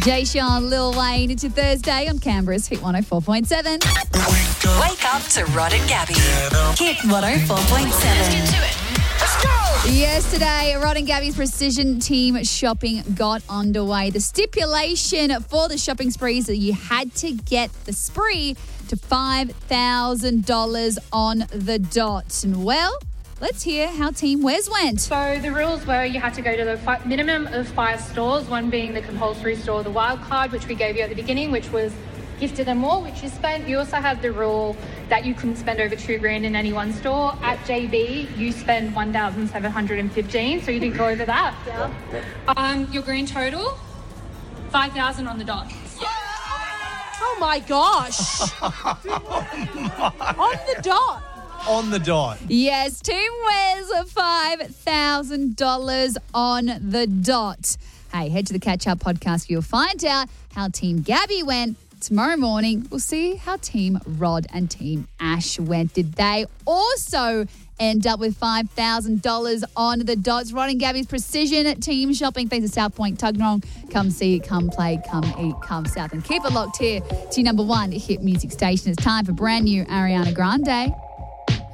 Jay Sean, Lil Wayne, it's your Thursday on Canberra's Hit 104.7. Wake up to Rod and Gabby. Hit 104.7. Yesterday, Rod and Gabby's Precision Team shopping got underway. The stipulation for the shopping spree is that you had to get the spree to $5,000 on the dot. And well, let's hear how Team Wes went. So the rules were you had to go to the minimum of 5 stores, one being the compulsory store, the wild card, which we gave you at the beginning, which was Gifted and More, which you spent. You also had the rule that you couldn't spend over $2,000 in any one store. At JB, you spend $1,715, so you didn't go over that. Yeah. Your grand total, $5,000 on the dot. Oh my gosh. On the dot. On the dot. Yes, Team Wes, $5,000 on the dot. Hey, head to the Catch Up podcast. You'll find out how Team Gabby went. Tomorrow morning, we'll see how Team Rod and Team Ash went. Did they also end up with $5,000 on the dots? Rod and Gabby's Precision Team shopping. Thanks to South Point Tuggeranong. Come see, come play, come eat, come south. And keep it locked here to your number one hit music station. It's time for brand new Ariana Grande.